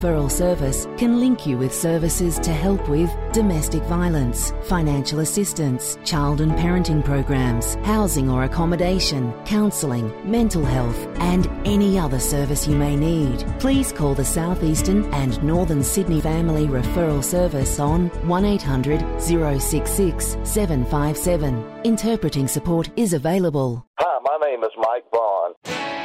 Referral Service can link you with services to help with domestic violence, financial assistance, child and parenting programs, housing or accommodation, counselling, mental health, and any other service you may need. Please call the South Eastern and Northern Sydney Family Referral Service on 1800 066 757. Interpreting support is available. Hi, my name is Mike Vaughn.